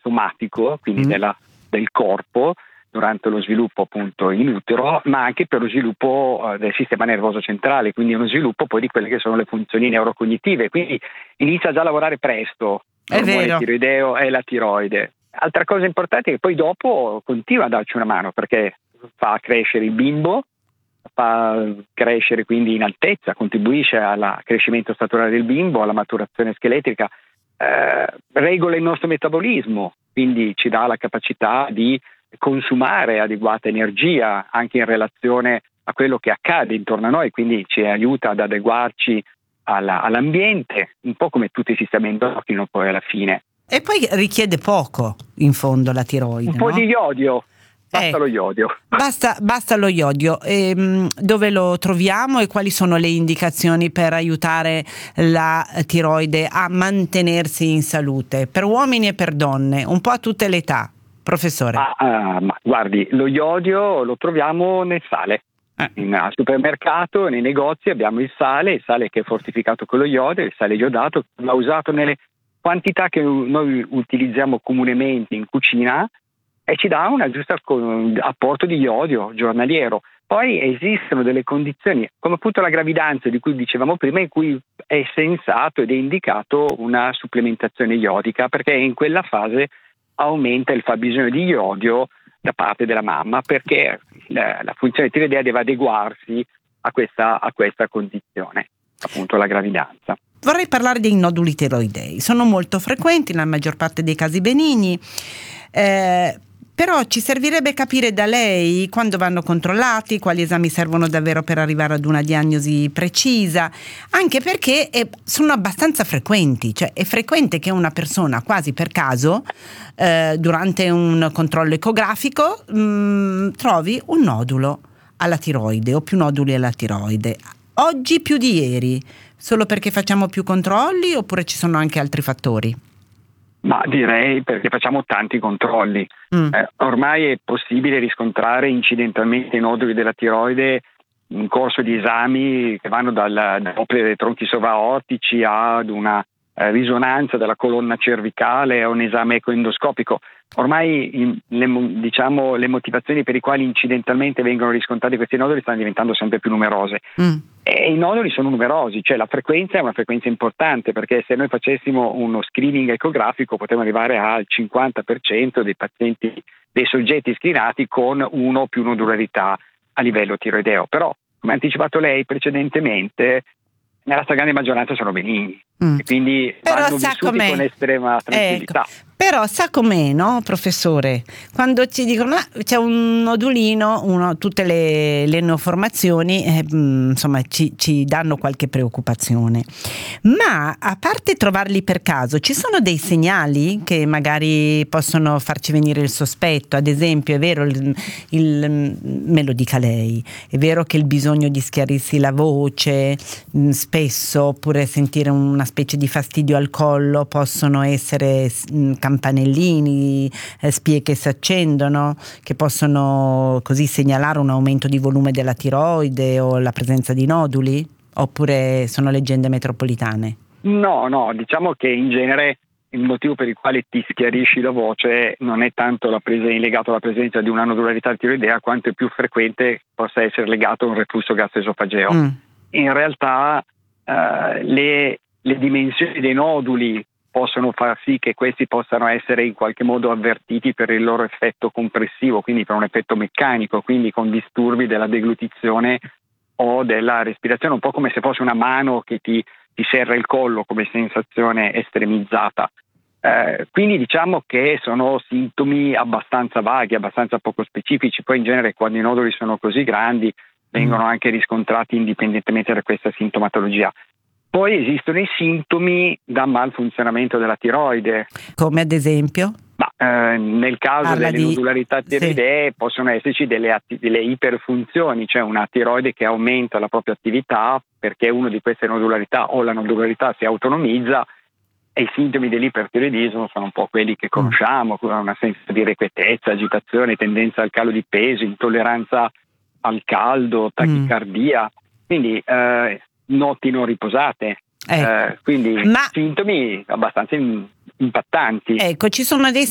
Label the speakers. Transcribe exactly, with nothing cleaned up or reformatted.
Speaker 1: somatico, quindi mm. della, del corpo, durante lo sviluppo appunto in utero, ma anche per lo sviluppo uh, del sistema nervoso centrale, quindi uno sviluppo poi di quelle che sono le funzioni neurocognitive, quindi inizia già a lavorare presto l'ormone tiroideo e la tiroide. Altra cosa importante è che poi dopo continua a darci una mano, perché fa crescere il bimbo, fa crescere quindi in altezza, contribuisce al crescimento staturale del bimbo, alla maturazione scheletrica, eh, regola il nostro metabolismo, quindi ci dà la capacità di consumare adeguata energia anche in relazione a quello che accade intorno a noi, quindi ci aiuta ad adeguarci alla, all'ambiente, un po' come tutti i sistemi endocrini poi alla fine.
Speaker 2: E poi richiede poco in fondo la tiroide,
Speaker 1: un po'
Speaker 2: no?
Speaker 1: di iodio, basta
Speaker 2: eh,
Speaker 1: lo iodio.
Speaker 2: Basta, basta lo iodio. E, mh, dove lo troviamo e quali sono le indicazioni per aiutare la tiroide a mantenersi in salute, per uomini e per donne, un po' a tutte le età? Professore.
Speaker 1: Ah, ah, ma guardi, lo iodio lo troviamo nel sale. Eh. In, al supermercato, nei negozi abbiamo il sale, il sale che è fortificato con lo iodio, il sale iodato, va usato nelle quantità che noi utilizziamo comunemente in cucina e ci dà un giusto apporto di iodio giornaliero. Poi esistono delle condizioni, come appunto la gravidanza di cui dicevamo prima, in cui è sensato ed è indicato una supplementazione iodica, perché in quella fase aumenta il fabbisogno di iodio da parte della mamma, perché la, la funzione tiroidea deve adeguarsi a questa, a questa condizione, appunto la gravidanza.
Speaker 2: Vorrei parlare dei noduli tiroidei. Sono molto frequenti, nella maggior parte dei casi benigni, eh, però ci servirebbe capire da lei quando vanno controllati, quali esami servono davvero per arrivare ad una diagnosi precisa, anche perché è, sono abbastanza frequenti, cioè è frequente che una persona quasi per caso eh, durante un controllo ecografico mh, trovi un nodulo alla tiroide o più noduli alla tiroide. Oggi più di ieri, solo perché facciamo più controlli oppure ci sono anche altri fattori?
Speaker 1: Ma direi perché facciamo tanti controlli. Mm. Eh, ormai è possibile riscontrare incidentalmente i noduli della tiroide in corso di esami che vanno dal, dall'opera dei tronchi sovraortici ad una eh, risonanza della colonna cervicale a un esame ecoendoscopico. Ormai in, le, diciamo, le motivazioni per i quali incidentalmente vengono riscontrati questi noduli stanno diventando sempre più numerose. Mm. E i noduli sono numerosi, cioè la frequenza è una frequenza importante, perché se noi facessimo uno screening ecografico potremmo arrivare al cinquanta per cento dei pazienti, dei soggetti screenati con uno o più nodularità a livello tiroideo. Però, come ha anticipato lei precedentemente, nella stragrande maggioranza sono benigni, mm. e quindi
Speaker 2: Però
Speaker 1: vanno vissuti
Speaker 2: com'è?
Speaker 1: con estrema tranquillità.
Speaker 2: Ecco. Però sa com'è, no, professore? Quando ci dicono ah, c'è un nodulino, uno, tutte le, le neoformazioni, eh, insomma, ci, ci danno qualche preoccupazione. Ma a parte trovarli per caso, ci sono dei segnali che magari possono farci venire il sospetto? Ad esempio, è vero, il, il, me lo dica lei, è vero che il bisogno di schiarirsi la voce, spesso, oppure sentire una specie di fastidio al collo, possono essere campanellini, eh, spie che si accendono, che possono così segnalare un aumento di volume della tiroide o la presenza di noduli? Oppure sono leggende metropolitane?
Speaker 1: No, no, diciamo che in genere il motivo per il quale ti schiarisci la voce non è tanto la presa, legato alla presenza di una nodularità tiroidea, quanto è più frequente possa essere legato a un reflusso gastroesofageo. Mm. In realtà uh, le, le dimensioni dei noduli possono far sì che questi possano essere in qualche modo avvertiti per il loro effetto compressivo, quindi per un effetto meccanico, quindi con disturbi della deglutizione o della respirazione, un po' come se fosse una mano che ti, ti serra il collo come sensazione estremizzata. Eh, quindi diciamo che sono sintomi abbastanza vaghi, abbastanza poco specifici. Poi in genere quando i noduli sono così grandi vengono anche riscontrati indipendentemente da questa sintomatologia. Poi esistono i sintomi da malfunzionamento della tiroide.
Speaker 2: Come ad esempio?
Speaker 1: Ma, eh, nel caso
Speaker 2: Parla
Speaker 1: delle
Speaker 2: di...
Speaker 1: nodularità tiroidee sì. possono esserci delle, atti- delle iperfunzioni, cioè una tiroide che aumenta la propria attività perché una di queste nodularità o la nodularità si autonomizza, e i sintomi dell'ipertiroidismo sono un po' quelli che conosciamo, mm. una sensazione di irrequietezza, agitazione, tendenza al calo di peso, intolleranza al caldo, tachicardia. Mm. Quindi eh, notti non riposate, ecco. eh, quindi Ma... sintomi abbastanza impattanti.
Speaker 2: Ecco, ci sono dei